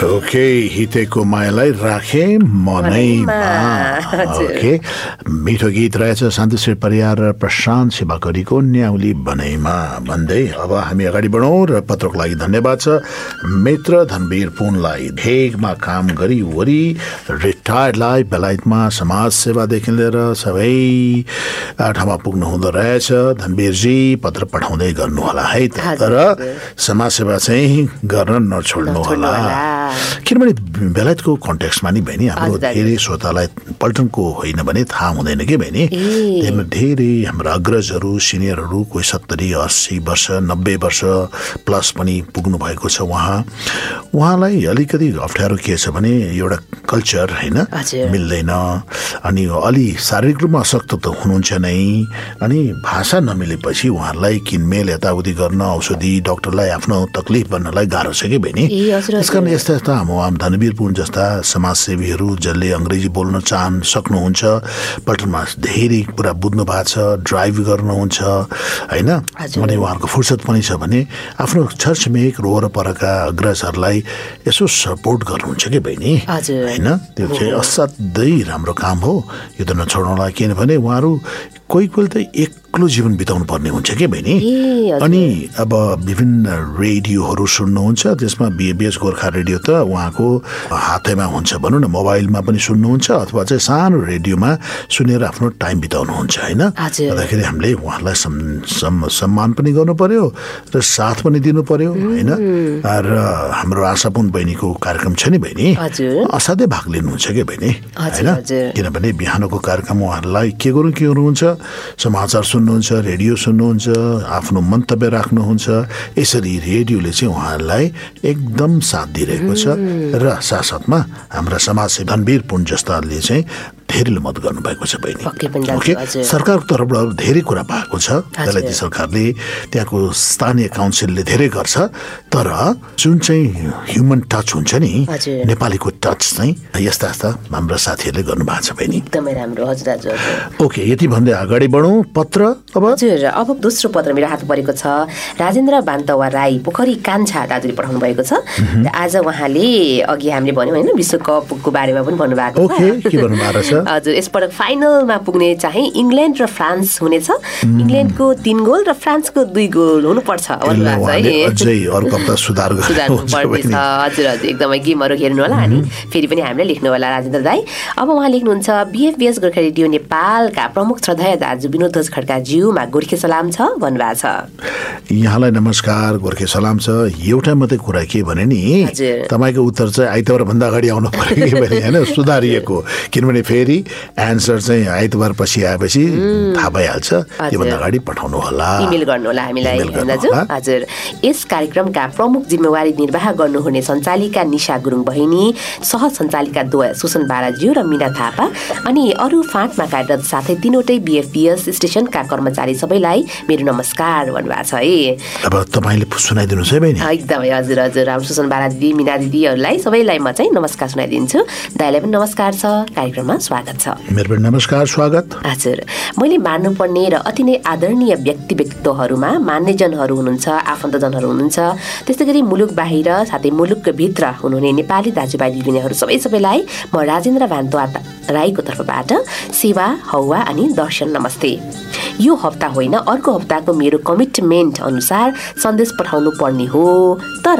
Okay, हितेको मायालाई राखे मनैमा। ओके, मिठो गीत रहेछ शान्तिश्री परियार र प्रशान्त शिवाकरीको न्याउली बनैमा भन्दै अब हामी अगाडि बढौँ र पत्रको लागि धन्यवाद छ मित्र धनवीर पुनलाई। भेगमा काम गरी वरी रिटायर्डलाई बेलायतमा समाज सेवादेखि लिएर सबै ठाउँमा पुग्नु हुँदो रहेछ। धनवीरजी पत्र पठाउँदै गर्नुहोला है, तर समाज सेवा चाहिँ गर्न नछोड्नु होला, किनभने बेलायतको कन्टेक्स्टमा नि बहिनी हाम्रो धेरै श्रोतालाई पल्टनको होइन भने थाहा हुँदैन कि बहिनी। त्यही धेरै हाम्रो अग्रजहरू सिनियरहरू कोही 70-80 वर्ष 90 वर्ष प्लस पनि पुग्नु भएको छ। उहाँलाई अलिकति अप्ठ्यारो के छ भने एउटा कल्चर होइन मिल्दैन, अनि अलि शारीरिक रूपमा अशक्त त हुनुहुन्छ नै, अनि भाषा नमिलेपछि उहाँहरूलाई किनमेल यताउति गर्न औषधि डाक्टरलाई आफ्नो तकलिफ भन्नलाई गाह्रो छ कि बहिनी। त्यस कारण यस्ता यस्ता हाम्रो धनवीर पुन जस्ता समाजसेवीहरू जसले अङ्ग्रेजी बोल्न सक्नुहुन्छ, पल्टनमा धेरै कुरा बुझ्नु भएको छ, ड्राइभ गर्नुहुन्छ होइन, अनि उहाँहरूको फुर्सद पनि छ भने आफ्नो छरछिमेक वरपरका अग्रजहरूलाई यसो सपोर्ट गर्नुहुन्छ कि बहिनी होइन। त्यो चाहिँ असाध्यै राम्रो काम हो, यो त नछोड्नुहोला, किनभने उहाँहरू कोही त एक्लो जीवन बिताउनु पर्ने हुन्छ कि बहिनी। अनि अब विभिन्न रेडियोहरू सुन्नुहुन्छ, त्यसमा बीएबीएस गोर्खा रेडियो त उहाँको हातैमा हुन्छ भनौँ न, मोबाइलमा पनि सुन्नुहुन्छ अथवा चाहिँ सानो रेडियोमा सुनेर आफ्नो टाइम बिताउनुहुन्छ होइन। गर्दाखेरि हामीले उहाँलाई सम्मान पनि गर्नु पर्यो र साथ पनि दिनु पर्यो होइन। र हाम्रो आशापुन बहिनीको कार्यक्रम छ नि बहिनी, असाध्यै भाग लिनुहुन्छ कि बहिनी होइन, किनभने बिहानको कार्यक्रम उहाँहरूलाई के गर्नुहुन्छ, समाचार सुन्नुहुन्छ, रेडियो सुन्नुहुन्छ, आफ्नो मन्तव्य राख्नुहुन्छ। यसरी रेडियोले चाहिँ उहाँहरूलाई एकदम साथ दिइरहेको छ र साथसाथमा हाम्रा समाजसेवी धनवीर पुन जस्ताले चाहिँ धेरैले मत गर्नुभएको छ बहिनी। ओके, सरकारको तर्फबाट धेरै कुरा भएको छ, बेलायती सरकारले त्यहाँको स्थानीय काउन्सिलले धेरै गर्छ, तर जुन चाहिँ ह्युमन टच हुन्छ नि, नेपालीको टच चाहिँ यस्ता यस्ता हाम्रा साथीहरूले गर्नुभएको छ बहिनी। एकदमै राम्रो हजुर। ओके, यति भन्दै अगाडि बढौँ। पत्र अब दोस्रो पत्र मेरो हात परेको छ। राजेन्द्र बान्तवा राई पोखरी कान्छा दाजुले पठाउनु भएको छ। आज उहाँले अघि हामीले भन्यौँ होइन विश्वकपको बारेमा पनि भन्नुभएको छ। हजुर, यसपटक फाइनलमा पुग्ने चाहिँ इङ्ल्यान्ड र फ्रान्स हुनेछ। इङ्ल्यान्डको 3 गोल र फ्रान्सको 2 गोल हुनुपर्छ सुधार गर्नुपर्नेछ। हजुर एकदमै गेमहरू हेर्नु होला, अनि फेरि पनि हामीलाई लेख्नु होला राजेन्द्र दाई। अब उहाँ लेख्नुहुन्छ, बीएफबीएस गोर्खा रेडियो नेपालका प्रमुख श्रद्धेय दाजु विनोद ध्वज खड्काज्यूमा गोर्खे सलाम छ भन्नुभएको छ। यहाँलाई नमस्कार, गोर्खे सलाम छ। एउटा मात्रै कुरा के भने नि, तपाईँको उत्तर चाहिँ आइतबार भन्दा अगाडि आउनु पर्यो कि भने होइन, सुधारिएको, किनभने फेरि एन्सर चाहिँ आइतबार पछि आएपछि थाहा भइहाल्छ, त्योभन्दा अगाडि पठाउनु होला, इमेल गर्नु होला हामीलाई दाजु। हजुर, यस कार्यक्रमका प्रमुख जिम्मेवारी निर्वाह गर्नुहुने सञ्चालिका निशा गुरुङ बहिनी, सह सञ्चालिका सुसन बाराज्यू र मिना थापा, अनि अरू फाँटमा कार्यरत साथै 3वटै बीएफबीएस स्टेसनका कर्मचारी सबैलाई मेरो नमस्कार भन्नुभएको छ है। अब तपाईँले सुनाइदिनुहोस् है बहिनी। एकदमै हजुर हजुर, हाम्रो सुसन बारा दिदी मिना दिदीहरूलाई सबैलाई म चाहिँ नमस्कार सुनाइदिन्छु। दाइलाई पनि नमस्कार छ, कार्यक्रममा स्वागत छ। मेरो पनि नमस्कार, स्वागत। हजुर, मैले मान्नुपर्ने र अति नै आदरणीय व्यक्तित्वहरूमा मान्यजनहरू हुनुहुन्छ, आफन्तजनहरू हुनुहुन्छ, त्यस्तै गरी मुलुक बाहिर साथै मुलुकको भित्र हुनुहुने नेपाली दाजुभाइ दिदीबहिनीहरू सबैलाई म राजेन्द्र बान्तवा राईको तर्फबाट सेवा, हौवा अनि दर्शन नमस्ते। यो हप्ता होइन अर्को हप्ताको मेरो कमिटमेन्ट अनुसार सन्देश पठाउनु पर्ने हो, तर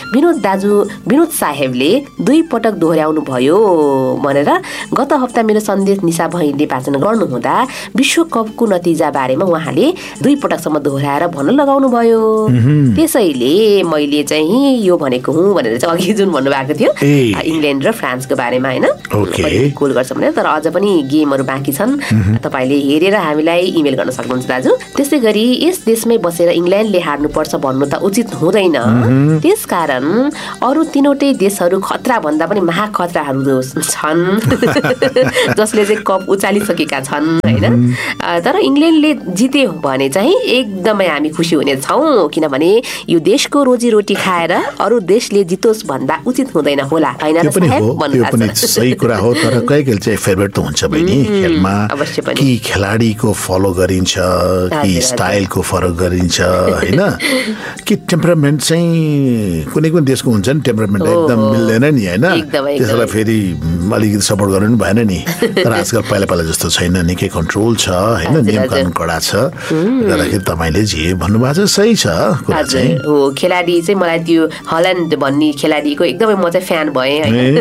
विनोद साहेबले 2 पटक दोहोऱ्याउनु भयो भनेर गत हप्ता मेरो सन्देश निशा बहिनीले वाचन गर्नुहुँदा विश्वकपको नतिजा बारेमा उहाँले 2 पटकसम्म दोहोऱ्याएर भन्न लगाउनु भयो। त्यसैले मैले चाहिँ यो भनेको हुँ भनेर चाहिँ अघि जुन भन्नुभएको थियो इङ्ल्यान्ड र फ्रान्सको बारेमा होइन, गोल गर्छ भनेर, तर अझ पनि गेमहरू बाँकी छन्, तपाईँले हेरेर हामीलाई इमेल गर्न सक्नुहुन्छ दाजु। त्यस्तै गरी यस देशमै बसेर इङ्ल्यान्डले हार्नुपर्छ भन्नु त उचित हुँदैन, त्यसकारण अरू 3वटै देशहरू खतरा भन्दा पनि महाखतराहरू छन् जसले चाहिँ कप उचालिसकेका छन् होइन। तर इङ्ल्यान्डले जित्यो भने चाहिँ एकदमै हामी खुसी हुने छौँ, किनभने यो देशको रोजीरोटी खाएर अरू देशले जितोस् भन्दा उचित हुँदैन होला होइन। त्यो पनि सही कुरा हो, तर कहिले चाहिँ फेभरेट त हुन्छ बहिनी खेलमा, कि खेलाडीको फलो गरिन्छ कि स्टाइलको फरक गरिन्छ होइन कि टेम्परामेन्ट चाहिँ कुनै कुनै देशको हुन्छ नि टेम्परामेन्ट एकदम मिल्दैन नि होइन त्यसलाई फेरि अलिकति सपोर्ट गर्नु पनि भएन नि तर आजकल पहिला जस्तो छैन निकै कन्ट्रोल छ होइन नियम कानुन कडा छ गर्दाखेरि तपाईँले जे भन्नुभएको छ सही छ कुरा चाहिँ हो खेलाडी चाहिँ मलाई त्यो हल्यान्ड भन्ने खेलाडीको एकदमै म चाहिँ फ्यान भएँ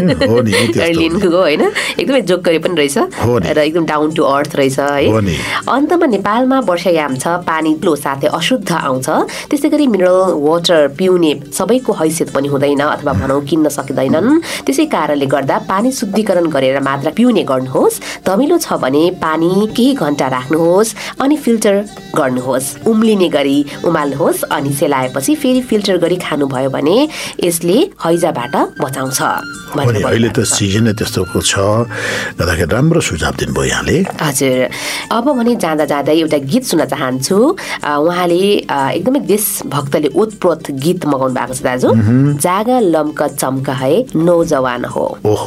होइन होइन एकदमै जोक गरे पनि रहेछ र एकदम डाउन टु अर्थ रहेछ है अन्तमा नेपालमा वर्षायाम छ पानी लो साथै अशुद्ध आउँछ त्यसै गरी मिनरल वाटर पिउने सबैको हैसियत पनि हुँदैन अथवा भनौँ किन्न सकिँदैनन् त्यसै कारणले गर्दा पानी शुद्धिकरण गरेर मात्र पिउने गर्नुहोस् धमिलो छ भने पानी केही घण्टा राख्नुहोस् अनि फिल्टर गर्नुहोस् उम्लिने गरी उमाल्नुहोस् अनि सेलाएपछि फेरि फिल्टर गरी खानुभयो भने यसले हैजाबाट बचाउँछ अहिले त सिजन त्यस्तोको छ गर्दाखेरि राम्रो सुझाव दिनुभयो यहाँले हजुर अब भने जाँदा जाँदै एउटा गीत सुन्न चाहन्छु उहाँले एकदमै देशभक्तले ओतप्रोत गीत मगाउनु भएको छ दाजु जागा लम्क चम्क है नौजवान हो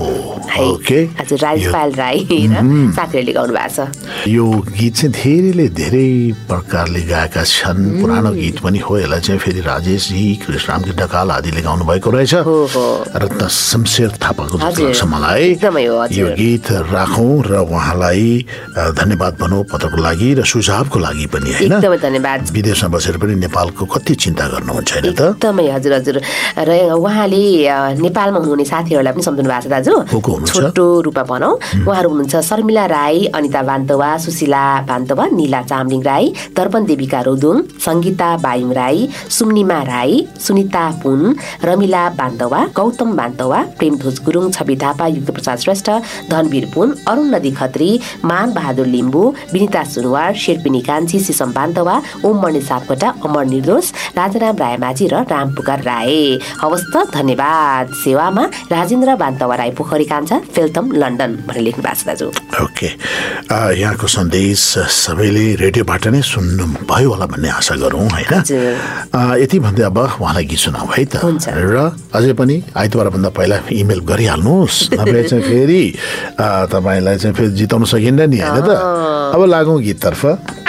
हजुर राजपाल राई र साथीहरूले गाउनु भएको छ यो गीत चाहिँ धेरैले धेरै प्रकारले गाएका छन् पुरानो गीत पनि हो यसलाई चाहिँ फेरि राजेशजी कृष्णरामजी ढकाल आदिले गाउनु भएको रहेछ रत्न शमशेर थापाको लाग्छ मलाई यो गीत राखौँ र उहाँलाई धन्यवाद भनौँ पत्रको लागि र सुझावको लागि पनि होइन एकदमै धन्यवाद विदेशमा बसेर पनि नेपालको कति चिन्ता गर्नुहुन्छ होइन त एकदमै हजुर हजुर र उहाँले नेपालमा हुनुहुने साथीहरूलाई पनि सम्झनु भएको छ दाजु छोटो रूपमा भनौँ उहाँहरू हुनुहुन्छ शर्मिला राई अनिता बान्तवा सुशीला बान्तवा नीला चामलिङ राई दर्पण देविका रौदुङ सङ्गीता बायुङ राई सुम्निमा राई सुनिता पुन रमिला बान्तवा गौतम बान्तवा प्रेमध्वज गुरुङ छवि थापा युक्तप्रसाद श्रेष्ठ धनवीर पुन अरुण नदी खत्री मान बहादुर लिम्बू विनिता सुनवार शेर्पिनी कान्छी सिसम बान्तवा ओम मणि सापकोटा अमर निर्दोष राजाराम रायमाझी र रामपुकार राय हवस् त धन्यवाद सेवामा राजेन्द्र बान्तवा राई पोखरी कान्छा फेल्थम लन्डन भनेर लेख्नु भएको छ दाजु ओके यहाँको सन्देश सबैले रेडियोबाट नै सुन्नु भयो होला भन्ने आशा गरौँ होइन यति भन्दै अब उहाँलाई गीत सुनाऊ है त र अझै पनि आइतबारभन्दा पहिला इमेल गरिहाल्नुहोस् नभए चाहिँ फेरि तपाईँलाई चाहिँ फेरि जिताउन सकिन्न नि होइन त अब लागौँ गीततर्फ